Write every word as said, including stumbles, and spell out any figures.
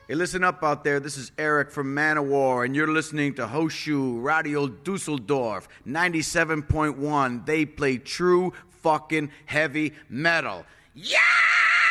Hey, listen up out there. This is Eric from Manowar, and you're listening to Hochschuh Radio Dusseldorf, ninety-seven point one. They play true fucking heavy metal. Yeah!